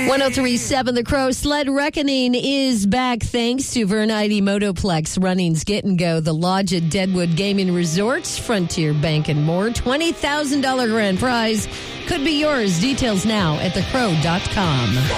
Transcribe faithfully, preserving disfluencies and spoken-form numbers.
ten thirty-seven The Crow. Sled Reckoning is back thanks to Vernite Motoplex, Runnings Get and Go, the Lodge at Deadwood Gaming Resorts, Frontier Bank, and more. twenty thousand dollars grand prize could be yours. Details now at the crow dot com.